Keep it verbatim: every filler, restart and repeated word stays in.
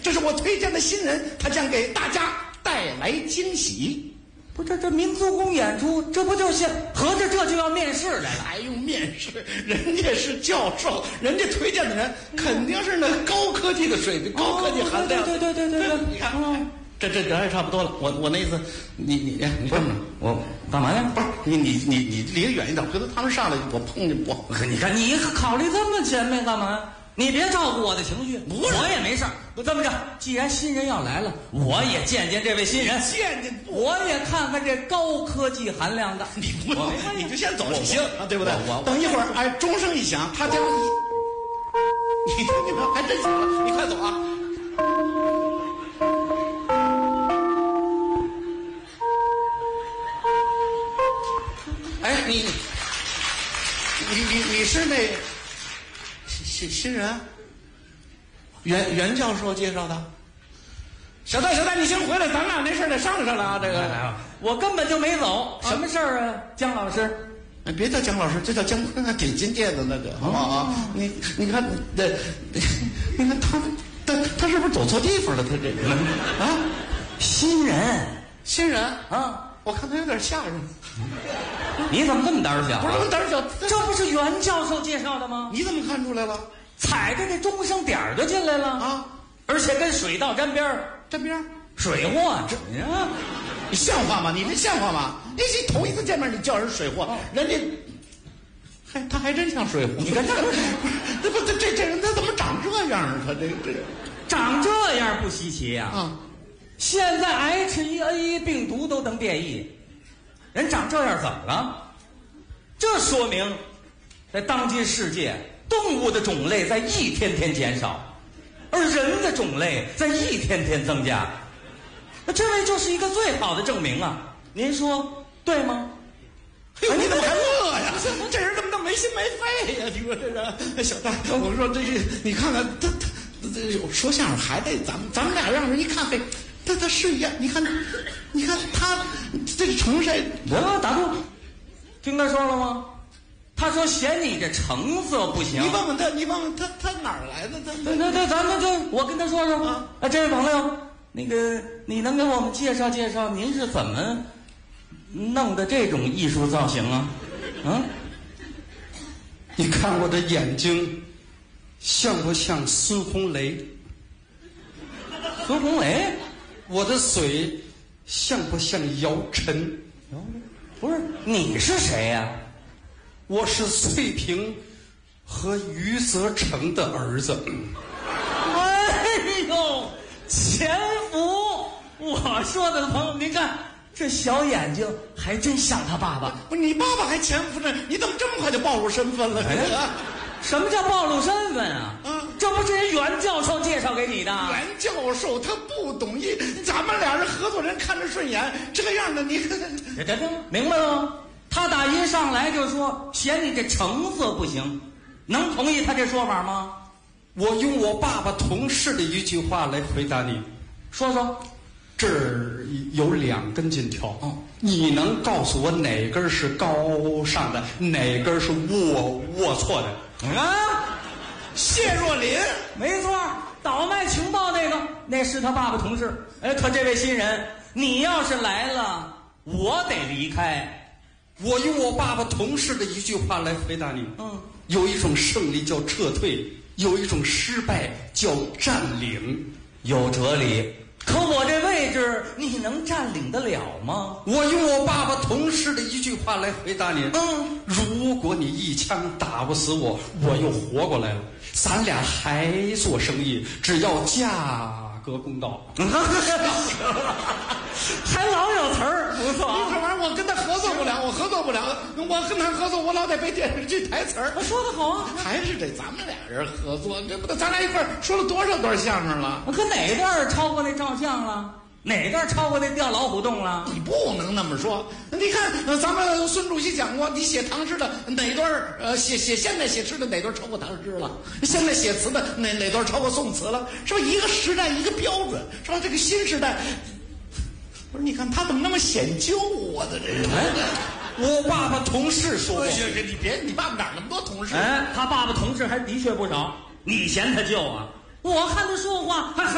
这是我推荐的新人，他将给大家带来惊喜。 不，这这民族宫演出，这不就是合着这就要面试来了？ 还用面试？人家是教授，人家推荐的人肯定是那高科技的水平，高科技含量。 对对对对对对， 你看，这这这也差不多了。我我那意思，你你你干嘛？ 我干嘛呀？ 不是你你你你离得远一点，回头他们上来我碰见我。 你看你考虑这么前面干嘛？你别照顾我的情绪，我也没事儿。这么着，既然新人要来了，我也见见这位新人， 见见， 我也看看这高科技含量的。 你不用，你就先走就行啊，对不对？ 我等一会儿，哎，钟声一响，他将你，你听见没有？还真响了，你快走啊！哎，你，你你你是那新新人？袁袁教授介绍的。小戴，小戴，你先回来，咱俩那事儿得商量商量啊。这个， 我根本就没走，什么事儿啊，姜老师？ 哎，别叫姜老师，这叫姜昆啊，顶金戒的那个，好不好啊？你你看，这，你看他他他是不是走错地方了？他这个啊， 新人， 新人啊， 我看他有点吓人。 你怎么这么胆小？ 不是胆小， 这不是袁教授介绍的吗？ 你怎么看出来了？ 踩着这钟声点儿就进来了啊， 而且跟水稻沾边儿， 沾边儿， 水货，这呀， 你像话吗？你这像话吗？你你头一次见面你叫人水货，哦、人家还他还真像水货。你看这，这不这这这人他怎么长这样啊？他这这长这样不稀奇呀、啊。 啊， 现在 H 一 N 一 病毒都能变异，人长这样怎么了？这说明，在当今世界。动物的种类在一天天减少，而人的种类在一天天增加，那这位就是一个最好的证明啊！您说对吗？ 哎，你怎么还乐呀？这人怎么那么没心没肺呀？你说这人，小戴，我说这这，你看看他他这说相声还得咱们咱们俩让人一看，嘿，他他是一样，你看，你看他这个成谁？ 我打住，听他说了吗？他说嫌你这成色不行。 你问问他，你问问他，他哪儿来的？他那那那咱们就我跟他说说啊。啊，这位朋友，那个你能给我们介绍介绍您是怎么弄的这种艺术造型啊？嗯， 你看我的眼睛像不像孙红雷？ 孙红雷？ 我的嘴像不像姚晨？ 不是，你是谁呀、啊？ 我是翠萍和余则成的儿子。 哎呦，前夫！我说的朋友，您看这小眼睛还真像他爸爸。 不是你爸爸还潜伏着，你怎么这么快就暴露身份了？ 哎呀，什么叫暴露身份啊？啊，这不是人袁教授介绍给你的？ 袁教授他不懂艺，咱们俩人合作人看着顺眼，这样的你看， 这这明白了吗？他打一上来就说嫌你这成色不行，能同意他这说法吗？ 我用我爸爸同事的一句话来回答你， 说说。 这儿有两根金条，哦，你能告诉我哪根是高尚的，哪根是龌龌龊的？ 啊， 谢若琳， 没错，倒卖情报那个，那是他爸爸同事。哎，可这位新人，你要是来了，我得离开。 我用我爸爸同事的一句话来回答你， 嗯， 有一种胜利叫撤退，有一种失败叫占领， 有哲理。可我这位置你能占领得了吗？ 我用我爸爸同事的一句话来回答你， 嗯， 如果你一枪打不死我，我又活过来了，咱俩还做生意，只要价格公道。 还老有词儿，不错、啊。 这玩意儿我跟他合作不了，我合作不了，我跟他合作，我老得背电视剧台词儿。 说得好啊， 还是得咱们俩人合作，这不咱俩一块儿说了多少段相声了？ 可哪段超过那照相了？哪段超过那吊老虎洞了？ 你不能那么说。你看，呃、咱们孙主席讲过，你写唐诗的哪段呃写写现代写诗的哪段超过唐诗了？现在写词的哪哪段超过宋词了？是吧？一个时代一个标准，是吧？这个新时代。不是，你看他怎么那么显旧啊？这这人， 我爸爸同事说过， 你别，你爸爸哪那么多同事？ 哎，他爸爸同事还的确不少。你嫌他旧啊？我看他说话还。